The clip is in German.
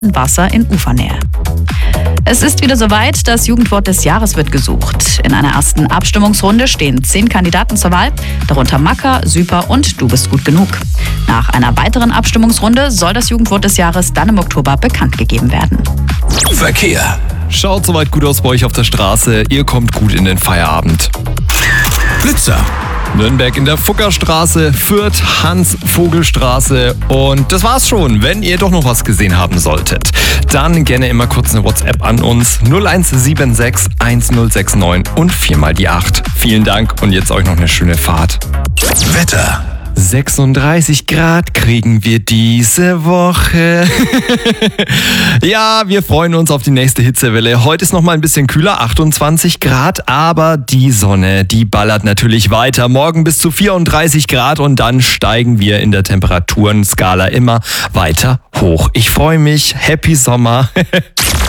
Wasser in Ufernähe. Es ist wieder soweit, das Jugendwort des Jahres wird gesucht. In einer ersten Abstimmungsrunde stehen 10 Kandidaten zur Wahl, darunter Macker, Süper und Du bist gut genug. Nach einer weiteren Abstimmungsrunde soll das Jugendwort des Jahres dann im Oktober bekannt gegeben werden. Verkehr. Schaut soweit gut aus bei euch auf der Straße. Ihr kommt gut in den Feierabend. Blitzer. Nürnberg in der Fuckerstraße, Fürth, Hans-Vogel-Straße. Und das war's schon. Wenn ihr doch noch was gesehen haben solltet, dann gerne immer kurz eine WhatsApp an uns 0176 1069 und 4 mal die 8. Vielen Dank und jetzt euch noch eine schöne Fahrt. Wetter. 36 Grad kriegen wir diese Woche. Ja, wir freuen uns auf die nächste Hitzewelle. Heute ist noch mal ein bisschen kühler, 28 Grad, aber die Sonne, die ballert natürlich weiter. Morgen bis zu 34 Grad und dann steigen wir in der Temperaturenskala immer weiter hoch. Ich freue mich. Happy Sommer.